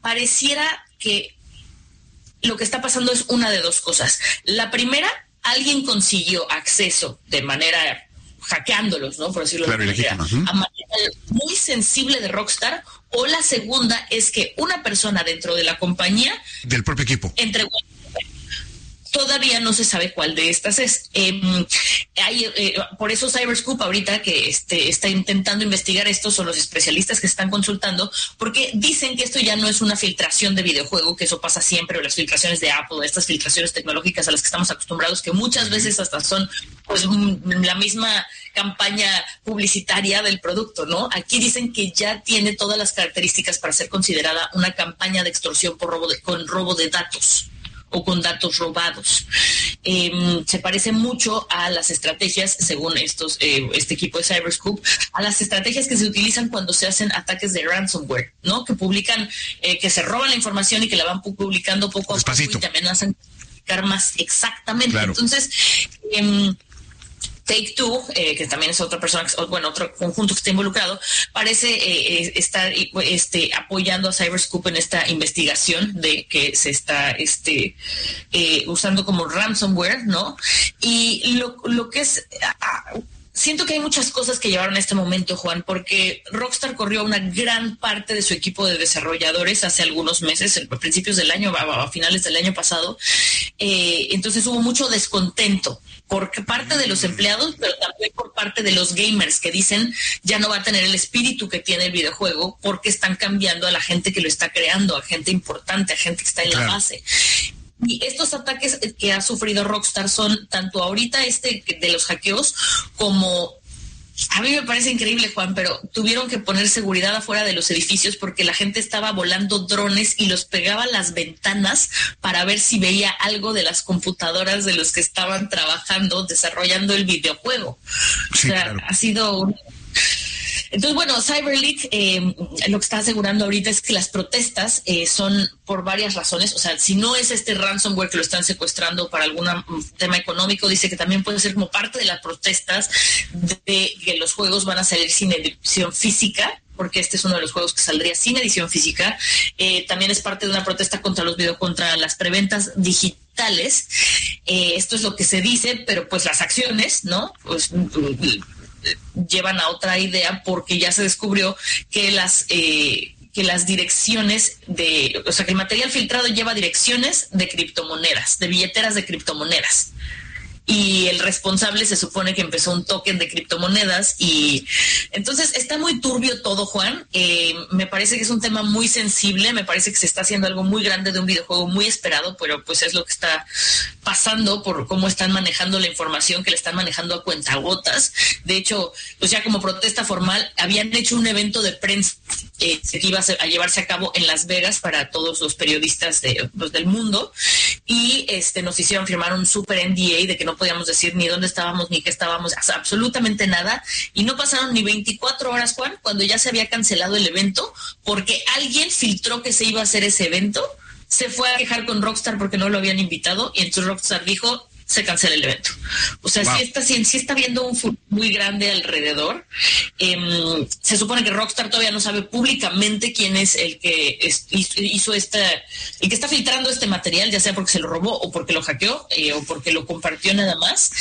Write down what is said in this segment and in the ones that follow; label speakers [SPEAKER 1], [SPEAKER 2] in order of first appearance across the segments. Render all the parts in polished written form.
[SPEAKER 1] pareciera que lo que está pasando es una de dos cosas. La primera, alguien consiguió acceso de manera hackeándolos, ¿no? Por decirlo de alguna manera, a material muy sensible de Rockstar, o la segunda es que una persona dentro de la compañía
[SPEAKER 2] del propio equipo
[SPEAKER 1] entregó. Todavía no se sabe cuál de estas es. Por eso Cyberscoop ahorita que está intentando investigar esto, son los especialistas que están consultando, porque dicen que esto ya no es una filtración de videojuego, que eso pasa siempre, o las filtraciones de Apple, estas filtraciones tecnológicas a las que estamos acostumbrados, que muchas veces hasta son pues la misma campaña publicitaria del producto, ¿no? Aquí dicen que ya tiene todas las características para ser considerada una campaña de extorsión con robo de datos o con datos robados. Se parece mucho a las estrategias, según este equipo de Cyberscoop, a las estrategias que se utilizan cuando se hacen ataques de ransomware, ¿no? Que publican, que se roban la información y que la van publicando poco a poco y te amenazan con publicar más exactamente. Claro. Entonces, Take-Two, que también es otra persona, otro conjunto que está involucrado, parece estar apoyando a Cyberscoop en esta investigación de que se está usando como ransomware, ¿no? Y lo que es... siento que hay muchas cosas que llevaron a este momento, Juan, porque Rockstar corrió a una gran parte de su equipo de desarrolladores hace algunos meses, a principios del año, a finales del año pasado. Entonces hubo mucho descontento por parte de los empleados, pero también por parte de los gamers que dicen ya no va a tener el espíritu que tiene el videojuego porque están cambiando a la gente que lo está creando, a gente importante, a gente que está en la base. Y estos ataques que ha sufrido Rockstar son tanto ahorita de los hackeos como... A mí me parece increíble, Juan, pero tuvieron que poner seguridad afuera de los edificios porque la gente estaba volando drones y los pegaba a las ventanas para ver si veía algo de las computadoras de los que estaban trabajando, desarrollando el videojuego. Sí, o sea, claro. Ha sido un... Entonces, bueno, CyberLeak lo que está asegurando ahorita es que las protestas son por varias razones. O sea, si no es este ransomware que lo están secuestrando para algún tema económico, dice que también puede ser como parte de las protestas de que los juegos van a salir sin edición física, porque este es uno de los juegos que saldría sin edición física. También es parte de una protesta contra las preventas digitales. Esto es lo que se dice, pero pues las acciones, ¿no? Pues llevan a otra idea porque ya se descubrió que las direcciones que el material filtrado lleva direcciones de criptomonedas, de billeteras de criptomonedas. Y el responsable se supone que empezó un token de criptomonedas y entonces está muy turbio todo, Juan. Me parece que es un tema muy sensible, me parece que se está haciendo algo muy grande de un videojuego muy esperado, pero pues es lo que está pasando por cómo están manejando la información, que le están manejando a cuentagotas. De hecho, pues ya como protesta formal, habían hecho un evento de prensa que iba a llevarse a cabo en Las Vegas para todos los periodistas del mundo y nos hicieron firmar un super NDA de que no podíamos decir ni dónde estábamos ni qué estábamos, o sea, absolutamente nada, y no pasaron ni 24 horas, Juan, cuando ya se había cancelado el evento porque alguien filtró que se iba a hacer ese evento, se fue a quejar con Rockstar porque no lo habían invitado y entonces Rockstar dijo se cancela el evento. O sea, wow. sí está viendo un furor muy grande alrededor. Se supone que Rockstar todavía no sabe públicamente quién es el que hizo el que está filtrando este material, ya sea porque se lo robó o porque lo hackeó o porque lo compartió nada más.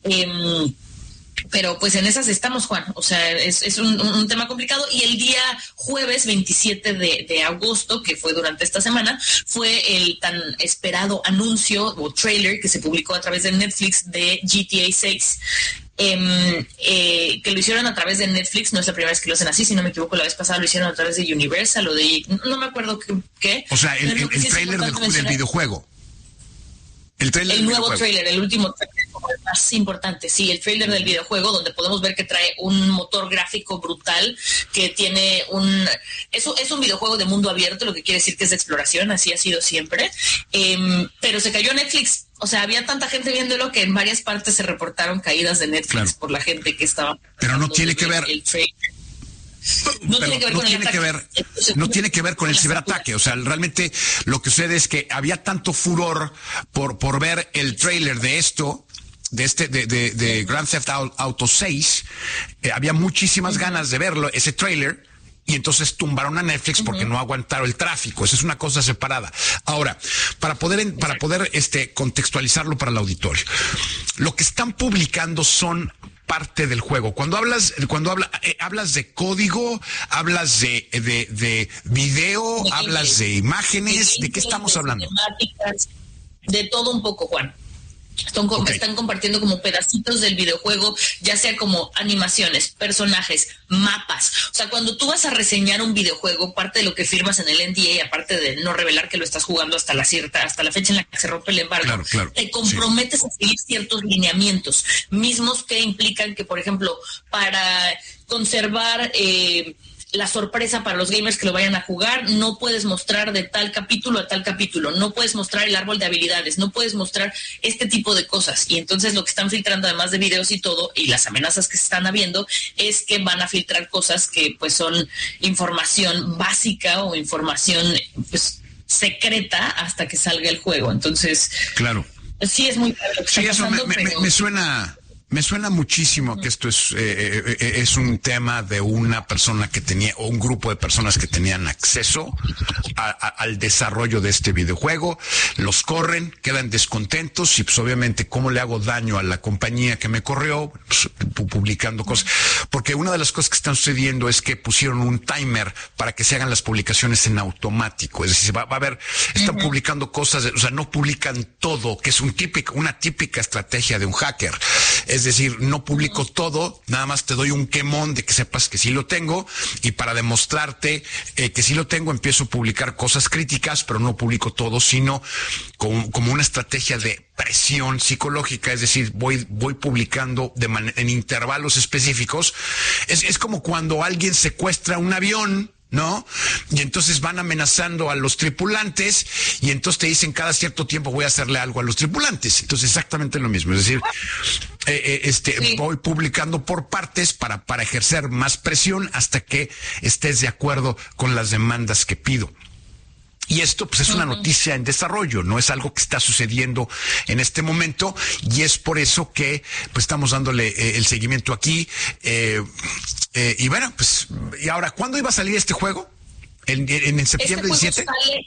[SPEAKER 1] Pero pues en esas estamos, Juan. O sea, es un tema complicado. Y el día jueves 27 de agosto, que fue durante esta semana, fue el tan esperado anuncio o trailer que se publicó a través de Netflix de GTA 6. Que lo hicieron a través de Netflix, no es la primera vez que lo hacen así, si no me equivoco, la vez pasada lo hicieron a través de Universal o de... No me acuerdo qué.
[SPEAKER 2] O sea, el trailer del videojuego.
[SPEAKER 1] El nuevo trailer, el último trailer más importante, sí, el trailer del videojuego, donde podemos ver que trae un motor gráfico brutal, que tiene es un videojuego de mundo abierto, lo que quiere decir que es de exploración, así ha sido siempre, pero se cayó Netflix. O sea, había tanta gente viéndolo que en varias partes se reportaron caídas de Netflix, claro, por la gente que estaba...
[SPEAKER 2] Pero no tiene que ver... No tiene que ver con el ciberataque. O sea, realmente lo que sucede es que había tanto furor por ver el tráiler de Grand Theft Auto 6, había muchísimas ganas de verlo, ese tráiler, y entonces tumbaron a Netflix porque no aguantaron el tráfico. Esa es una cosa separada. Ahora, para poder contextualizarlo para el auditorio, lo que están publicando son parte del juego. Cuando hablas de código, hablas de video, hablas de imágenes, ¿de qué estamos hablando?
[SPEAKER 1] De todo un poco, Juan. Están compartiendo como pedacitos del videojuego, ya sea como animaciones, personajes, mapas. O sea, cuando tú vas a reseñar un videojuego, parte de lo que firmas en el NDA, aparte de no revelar que lo estás jugando hasta la fecha en la que se rompe el embargo,
[SPEAKER 2] claro,
[SPEAKER 1] te comprometes a seguir ciertos lineamientos, mismos que implican que, por ejemplo, para conservar la sorpresa para los gamers que lo vayan a jugar, no puedes mostrar de tal capítulo a tal capítulo, no puedes mostrar el árbol de habilidades, no puedes mostrar este tipo de cosas. Y entonces lo que están filtrando, además de videos y todo, y las amenazas que se están habiendo, es que van a filtrar cosas que pues son información básica o información pues secreta hasta que salga el juego. Entonces,
[SPEAKER 2] claro,
[SPEAKER 1] sí es muy claro lo que está pasando,
[SPEAKER 2] pero me suena muchísimo que esto es un tema de una persona que tenía, o un grupo de personas que tenían acceso al desarrollo de este videojuego, los corren, quedan descontentos y pues obviamente cómo le hago daño a la compañía que me corrió, pues, publicando cosas. Porque una de las cosas que están sucediendo es que pusieron un timer para que se hagan las publicaciones en automático. Es decir, va a haber, están publicando cosas, o sea, no publican todo, que es una típica estrategia de un hacker. Es decir, no publico todo, nada más te doy un quemón de que sepas que sí lo tengo, y para demostrarte que sí lo tengo, empiezo a publicar cosas críticas, pero no publico todo, sino como una estrategia de presión psicológica. Es decir, voy publicando en intervalos específicos. Es como cuando alguien secuestra un avión, ¿no? Y entonces van amenazando a los tripulantes y entonces te dicen cada cierto tiempo voy a hacerle algo a los tripulantes. Entonces exactamente lo mismo. Es decir, voy publicando por partes para ejercer más presión hasta que estés de acuerdo con las demandas que pido. Y esto pues es una noticia en desarrollo, no es algo que está sucediendo en este momento, y es por eso que pues estamos dándole el seguimiento aquí. Y bueno, pues, ¿y ahora cuándo iba a salir este juego? ¿En septiembre 17?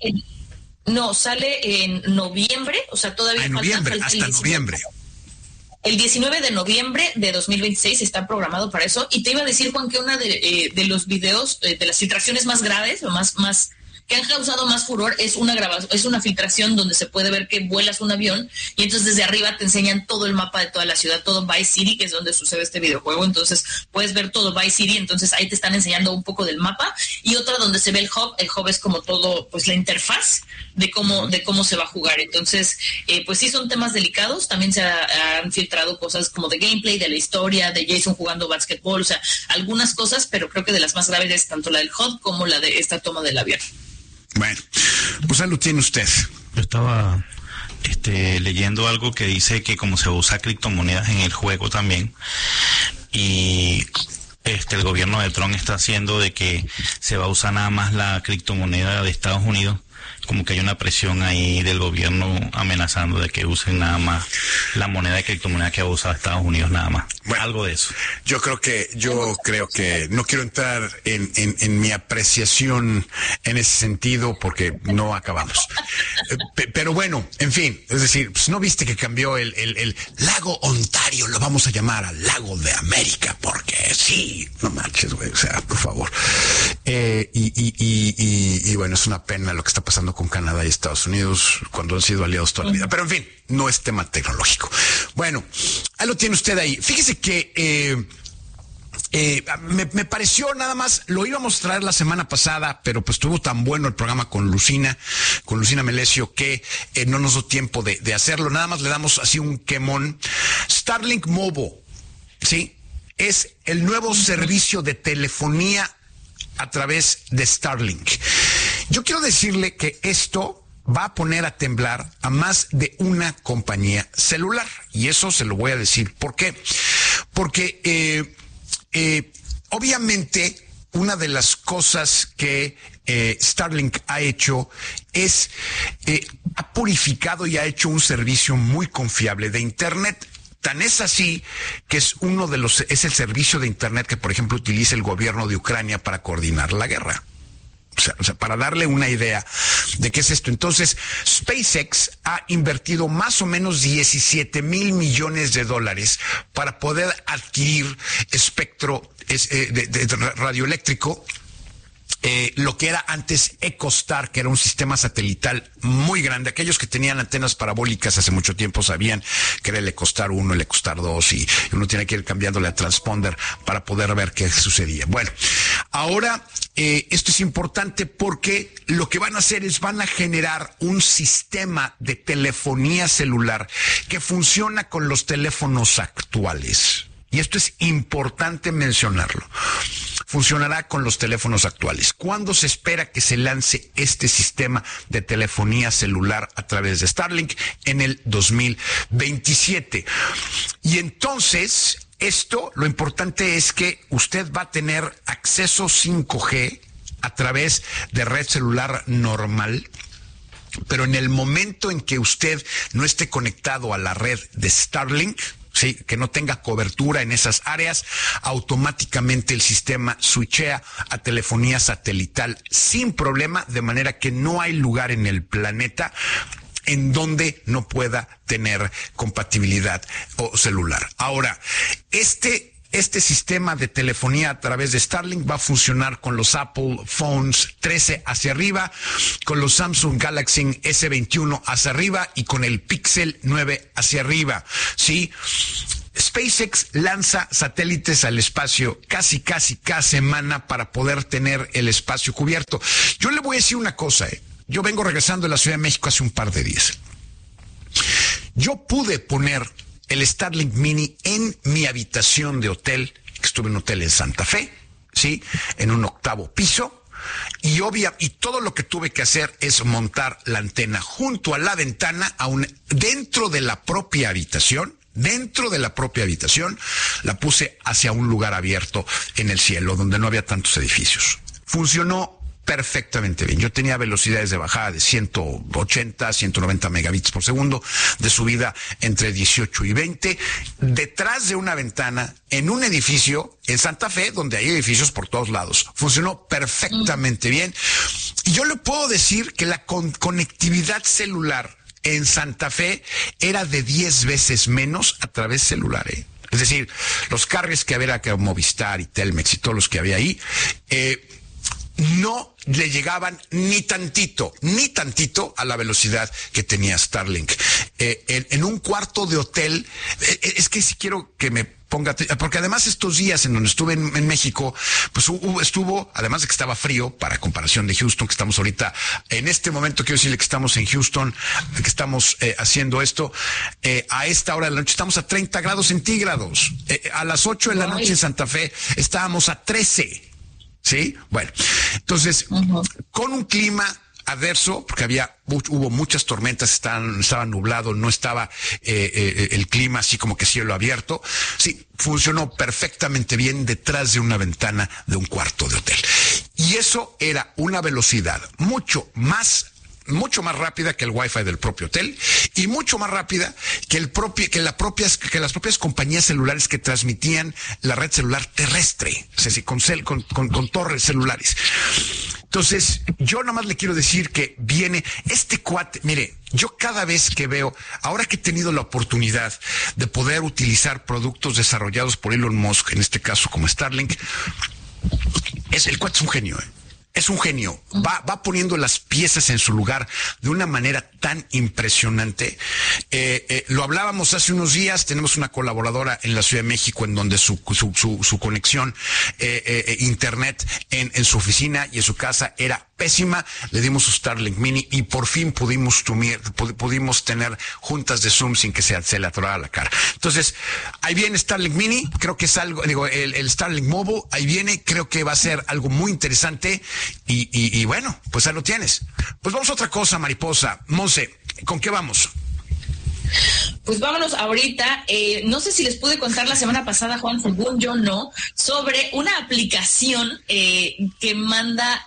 [SPEAKER 1] Sale en noviembre, o sea, todavía
[SPEAKER 2] en noviembre, hasta noviembre.
[SPEAKER 1] El 19 de noviembre de 2026 está programado para eso. Y te iba a decir, Juan, que una de los videos, de las filtraciones más graves o más que han causado más furor es una filtración donde se puede ver que vuelas un avión y entonces desde arriba te enseñan todo el mapa de toda la ciudad, todo Vice City, que es donde sucede este videojuego. Entonces puedes ver todo Vice City, entonces ahí te están enseñando un poco del mapa, y otra donde se ve el hub es como todo, pues la interfaz de cómo se va a jugar. Entonces, pues sí son temas delicados. También se han filtrado cosas como de gameplay, de la historia, de Jason jugando básquetbol, o sea, algunas cosas, pero creo que de las más graves es tanto la del hub como la de esta toma del avión.
[SPEAKER 2] Bueno, pues ahí lo tiene usted.
[SPEAKER 3] Yo estaba leyendo algo que dice que como se usa criptomonedas en el juego también, y el gobierno de Trump está haciendo de que se va a usar nada más la criptomoneda de Estados Unidos, como que hay una presión ahí del gobierno amenazando de que usen nada más la moneda de criptomoneda que ha usado Estados Unidos nada más. Bueno, algo de eso.
[SPEAKER 2] Yo creo que no quiero entrar en mi apreciación en ese sentido porque no acabamos. Pero bueno, en fin, es decir, pues no viste que cambió el lago Ontario, lo vamos a llamar al lago de América, porque sí, no manches, güey, o sea, por favor. Y bueno, es una pena lo que está pasando con Canadá y Estados Unidos cuando han sido aliados toda la vida. Pero en fin, no es tema tecnológico. Bueno, ahí lo tiene usted ahí. Fíjese que me pareció nada más, lo íbamos a traer la semana pasada, pero pues estuvo tan bueno el programa con Lucina Melesio, que no nos dio tiempo de hacerlo. Nada más le damos así un quemón. Starlink Mobile, ¿sí? Es el nuevo servicio de telefonía a través de Starlink. Yo quiero decirle que esto va a poner a temblar a más de una compañía celular. Y eso se lo voy a decir. ¿Por qué? Porque obviamente una de las cosas que Starlink ha hecho ha purificado y ha hecho un servicio muy confiable de Internet. Tan es así que es es el servicio de Internet que, por ejemplo, utiliza el gobierno de Ucrania para coordinar la guerra. O sea, para darle una idea de qué es esto. Entonces, SpaceX ha invertido más o menos 17 mil millones de dólares para poder adquirir espectro de radioeléctrico. Lo que era antes EchoStar, que era un sistema satelital muy grande. Aquellos que tenían antenas parabólicas hace mucho tiempo sabían que era el EchoStar 1, el EchoStar 2, y uno tiene que ir cambiándole a transponder para poder ver qué sucedía. Bueno, ahora esto es importante porque lo que van a hacer es van a generar un sistema de telefonía celular que funciona con los teléfonos actuales. Y esto es importante mencionarlo. Funcionará con los teléfonos actuales. ¿Cuándo se espera que se lance este sistema de telefonía celular a través de Starlink? En el 2027. Y entonces, lo importante es que usted va a tener acceso 5G a través de red celular normal. Pero en el momento en que usted no esté conectado a la red de Starlink, sí, que no tenga cobertura en esas áreas, automáticamente el sistema switchea a telefonía satelital sin problema, de manera que no hay lugar en el planeta en donde no pueda tener compatibilidad o celular. Ahora, este sistema de telefonía a través de Starlink va a funcionar con los Apple Phones 13 hacia arriba, con los Samsung Galaxy S21 hacia arriba y con el Pixel 9 hacia arriba. ¿Sí? SpaceX lanza satélites al espacio casi cada semana para poder tener el espacio cubierto. Yo le voy a decir una cosa, Yo vengo regresando de la Ciudad de México hace un par de días. Yo pude poner el Starlink Mini en mi habitación de hotel, que estuve en un hotel en Santa Fe, ¿sí? En un 8º piso, y todo lo que tuve que hacer es montar la antena junto a la ventana, dentro de la propia habitación. Dentro de la propia habitación, la puse hacia un lugar abierto en el cielo, donde no había tantos edificios. Funcionó perfectamente bien. Yo tenía velocidades de bajada de 180, 190 megabits por segundo, de subida entre 18 y 20, detrás de una ventana, en un edificio, en Santa Fe, donde hay edificios por todos lados. Funcionó perfectamente bien. Y yo le puedo decir que la conectividad celular en Santa Fe era de 10 veces menos a través celular, Es decir, los carriers que había, que Movistar y Telmex y todos los que había ahí, no le llegaban ni tantito a la velocidad que tenía Starlink. En un cuarto de hotel, es que si quiero que me ponga, porque además estos días en donde estuve en México, pues estuvo, además de que estaba frío, para comparación de Houston, que estamos ahorita, en este momento quiero decirle que estamos en Houston, que estamos haciendo esto, a esta hora de la noche estamos a 30 grados centígrados. A las 8 de la noche en Santa Fe estábamos a 13. ¿Sí? Bueno, entonces, con un clima adverso, porque hubo muchas tormentas, estaba nublado, no estaba el clima así como que cielo abierto. Sí, funcionó perfectamente bien detrás de una ventana de un cuarto de hotel. Y eso era una velocidad mucho más rápida que el Wi-Fi del propio hotel y mucho más rápida que las propias compañías celulares que transmitían la red celular terrestre, es decir, con torres celulares. Entonces, yo nada más le quiero decir que viene este cuate. Mire, yo cada vez que veo, ahora que he tenido la oportunidad de poder utilizar productos desarrollados por Elon Musk, en este caso como Starlink, el cuate es un genio, Es un genio, va poniendo las piezas en su lugar de una manera tan impresionante. Lo hablábamos hace unos días, tenemos una colaboradora en la Ciudad de México en donde su conexión internet en su oficina y en su casa era pésima. Le dimos su Starlink Mini y por fin pudimos tener juntas de Zoom sin que se le atorara la cara. Entonces, ahí viene Starlink Mini, creo que es el Starlink Mobile, ahí viene, creo que va a ser algo muy interesante. Y bueno, pues ahí lo tienes. Pues vamos a otra cosa, mariposa. Monse, ¿con qué vamos?
[SPEAKER 1] Pues vámonos ahorita. No sé si les pude contar la semana pasada, Juan, según yo no, sobre una aplicación que manda,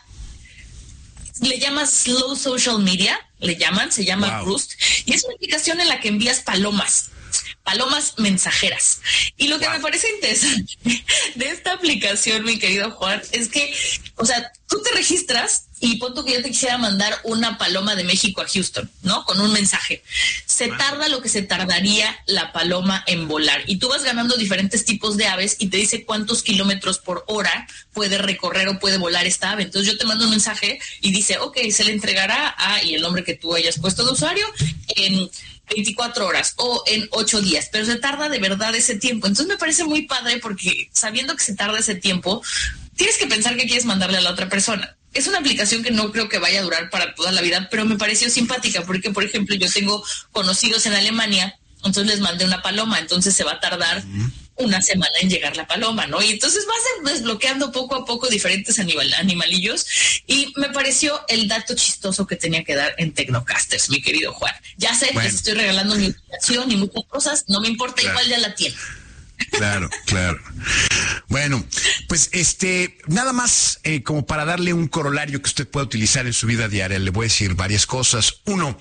[SPEAKER 1] le llama Slow Social Media, se llama Roost, y es una aplicación en la que envías palomas. palomas mensajeras. Y lo que me parece interesante de esta aplicación, mi querido Juan, es que, o sea, tú te registras y pon tú que yo te quisiera mandar una paloma de México a Houston, ¿no? Con un mensaje. Se tarda lo que se tardaría la paloma en volar. Y tú vas ganando diferentes tipos de aves y te dice cuántos kilómetros por hora puede recorrer o puede volar esta ave. Entonces yo te mando un mensaje y dice, ok, se le entregará a, y el nombre que tú hayas puesto de usuario, en 24 horas o en 8 días, pero se tarda de verdad ese tiempo. Entonces me parece muy padre porque sabiendo que se tarda ese tiempo, tienes que pensar que quieres mandarle a la otra persona. Es una aplicación que no creo que vaya a durar para toda la vida, pero me pareció simpática porque, por ejemplo, yo tengo conocidos en Alemania, entonces les mandé una paloma, entonces se va a tardar una semana en llegar la paloma, ¿no? Y entonces vas desbloqueando poco a poco diferentes animalillos y me pareció el dato chistoso que tenía que dar en Tecnocasters, mi querido Juan. Ya sé que les estoy regalando mi invitación y muchas cosas, no me importa, igual ya la tienen.
[SPEAKER 2] Claro. Bueno, pues nada más como para darle un corolario que usted pueda utilizar en su vida diaria, le voy a decir varias cosas. Uno,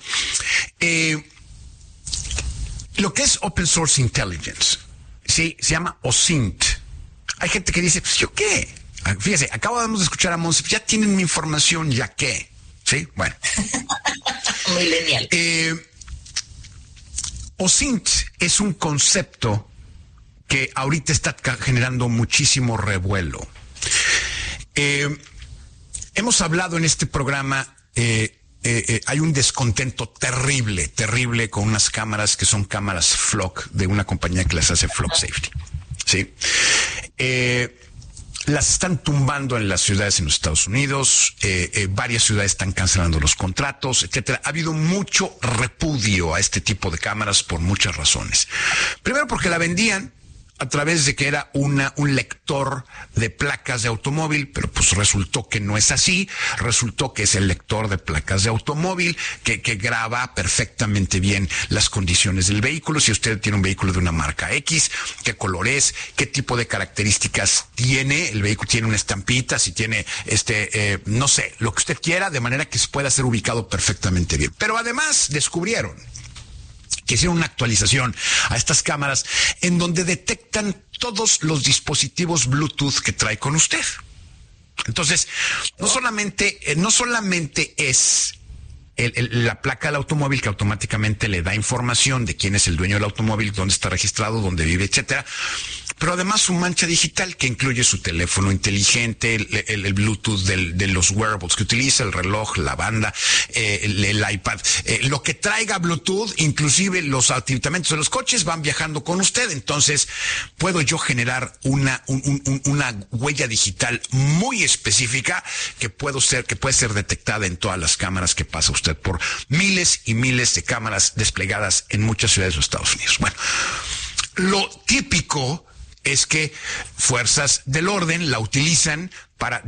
[SPEAKER 2] lo que es Open Source Intelligence, sí, se llama OSINT. Hay gente que dice, pues, ¿yo qué? Fíjese, acabamos de escuchar a Monse, ya tienen mi información, ¿ya qué? Sí, bueno.
[SPEAKER 1] Muy lineal.
[SPEAKER 2] OSINT es un concepto que ahorita está generando muchísimo revuelo. Hemos hablado en este programa, hay un descontento terrible con unas cámaras que son cámaras Flock, de una compañía que las hace Flock Safety. ¿Sí? Las están tumbando en las ciudades en los Estados Unidos, varias ciudades están cancelando los contratos, etcétera. Ha habido mucho repudio a este tipo de cámaras por muchas razones. Primero porque la vendían a través de que era un lector de placas de automóvil, pero pues resultó que no es así, resultó que es el lector de placas de automóvil que graba perfectamente bien las condiciones del vehículo. Si usted tiene un vehículo de una marca X, qué color es, qué tipo de características tiene, el vehículo tiene una estampita, si tiene no sé, lo que usted quiera, de manera que pueda ser ubicado perfectamente bien. Pero además descubrieron que hicieron una actualización a estas cámaras en donde detectan todos los dispositivos Bluetooth que trae con usted. Entonces, no solamente es la placa del automóvil que automáticamente le da información de quién es el dueño del automóvil, dónde está registrado, dónde vive, etcétera, pero además su mancha digital que incluye su teléfono inteligente, el Bluetooth de los wearables que utiliza, el reloj, la banda, el iPad, lo que traiga Bluetooth, inclusive los aditamentos de los coches van viajando con usted. Entonces puedo yo generar una huella digital muy específica que puede ser detectada en todas las cámaras que pasa usted por miles y miles de cámaras desplegadas en muchas ciudades de los Estados Unidos. Bueno, lo típico es que fuerzas del orden la utilizan para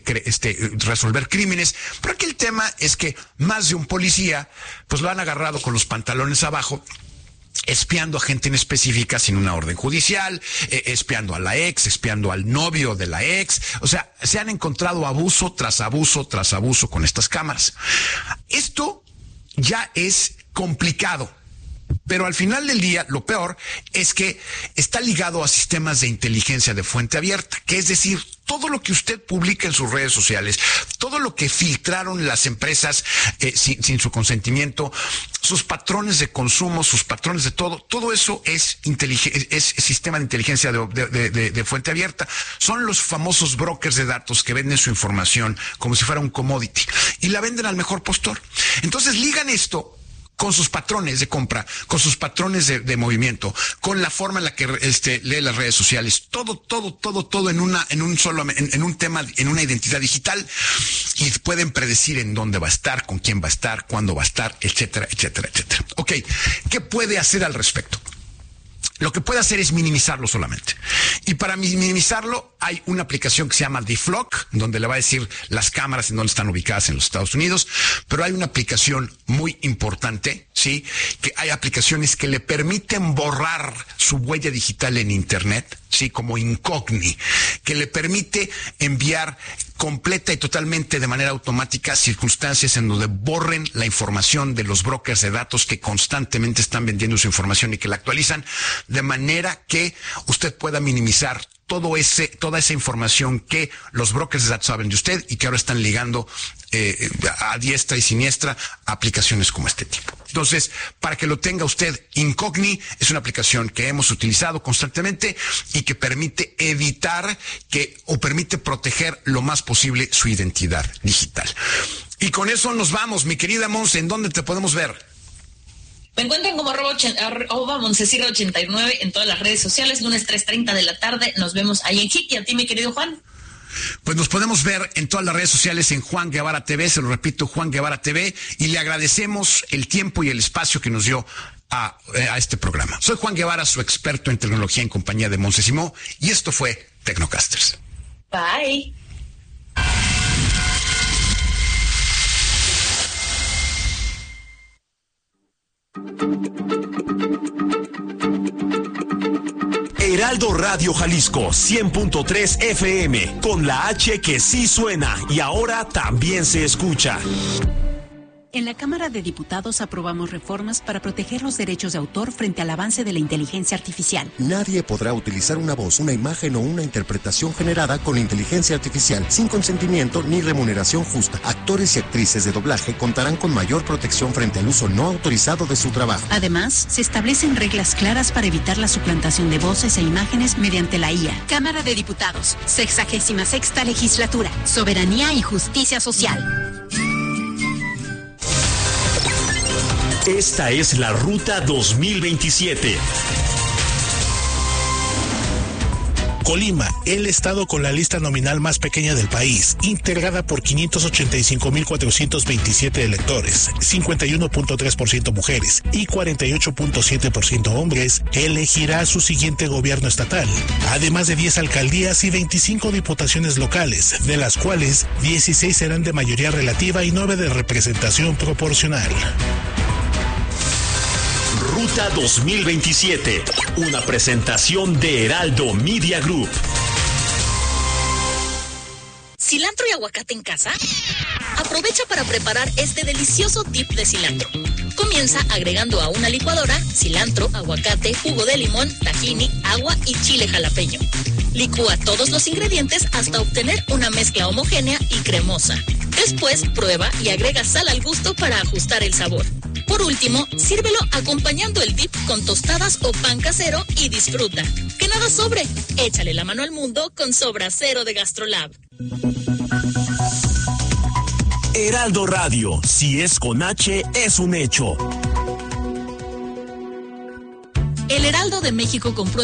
[SPEAKER 2] resolver crímenes, pero aquí el tema es que más de un policía pues lo han agarrado con los pantalones abajo, espiando a gente en específica sin una orden judicial, espiando a la ex, espiando al novio de la ex. O sea, se han encontrado abuso tras abuso tras abuso con estas cámaras. Esto ya es complicado. Pero al final del día, lo peor es que está ligado a sistemas de inteligencia de fuente abierta, que es decir, todo lo que usted publica en sus redes sociales, todo lo que filtraron las empresas sin su consentimiento, sus patrones de consumo, sus patrones de todo eso es sistema de inteligencia de fuente abierta. Son los famosos brokers de datos que venden su información como si fuera un commodity y la venden al mejor postor. Entonces ligan esto con sus patrones de compra, con sus patrones de movimiento, con la forma en la que lee las redes sociales, todo en un tema, en una identidad digital, y pueden predecir en dónde va a estar, con quién va a estar, cuándo va a estar, etcétera, etcétera, etcétera. Ok, ¿qué puede hacer al respecto? Lo que puede hacer es minimizarlo solamente. Y para minimizarlo hay una aplicación que se llama DFlock, donde le va a decir las cámaras en donde están ubicadas en los Estados Unidos, pero hay una aplicación muy importante, ¿sí? Que hay aplicaciones que le permiten borrar su huella digital en Internet, ¿sí? Como Incogni, que le permite enviar completa y totalmente de manera automática circunstancias en donde borren la información de los brokers de datos que constantemente están vendiendo su información y que la actualizan, de manera que usted pueda minimizar toda esa información que los brokers de datos saben de usted y que ahora están ligando a diestra y siniestra a aplicaciones como este tipo. Entonces, para que lo tenga usted, Incogni es una aplicación que hemos utilizado constantemente y que permite evitar permite proteger lo más posible su identidad digital. Y con eso nos vamos, mi querida Monse, ¿en dónde te podemos ver?
[SPEAKER 1] Me encuentran como arroba Moncecira89 en todas las redes sociales, lunes 3:30 de la tarde. Nos vemos ahí en HIC. Y a ti, mi querido Juan.
[SPEAKER 2] Pues nos podemos ver en todas las redes sociales en Juan Guevara TV, se lo repito, Juan Guevara TV, y le agradecemos el tiempo y el espacio que nos dio a este programa. Soy Juan Guevara, su experto en tecnología en compañía de Monse Simó, y esto fue Tecnocasters.
[SPEAKER 1] Bye.
[SPEAKER 4] Heraldo Radio Jalisco 100.3 FM, con la H que sí suena y ahora también se escucha.
[SPEAKER 5] En la Cámara de Diputados aprobamos reformas para proteger los derechos de autor frente al avance de la inteligencia artificial.
[SPEAKER 6] Nadie podrá utilizar una voz, una imagen o una interpretación generada con inteligencia artificial sin consentimiento ni remuneración justa. Actores y actrices de doblaje contarán con mayor protección frente al uso no autorizado de su trabajo.
[SPEAKER 5] Además, se establecen reglas claras para evitar la suplantación de voces e imágenes mediante la IA. Cámara de Diputados, 66ª Legislatura, Soberanía y Justicia Social.
[SPEAKER 4] Esta es la Ruta 2027.
[SPEAKER 7] Colima, el estado con la lista nominal más pequeña del país, integrada por 585.427 electores, 51.3% mujeres y 48.7% hombres, elegirá su siguiente gobierno estatal, además de 10 alcaldías y 25 diputaciones locales, de las cuales 16 serán de mayoría relativa y 9 de representación proporcional.
[SPEAKER 4] Ruta 2027, una presentación de Heraldo Media Group.
[SPEAKER 8] ¿Cilantro y aguacate en casa? Aprovecha para preparar este delicioso dip de cilantro. Comienza agregando a una licuadora cilantro, aguacate, jugo de limón, tahini, agua y chile jalapeño. Licúa todos los ingredientes hasta obtener una mezcla homogénea y cremosa. Después prueba y agrega sal al gusto para ajustar el sabor. Por último, sírvelo acompañando el dip con tostadas o pan casero y disfruta. Que nada sobre. Échale la mano al mundo con Sobra Cero de GastroLab.
[SPEAKER 4] Heraldo Radio, si es con H, es un hecho.
[SPEAKER 8] El Heraldo de México compró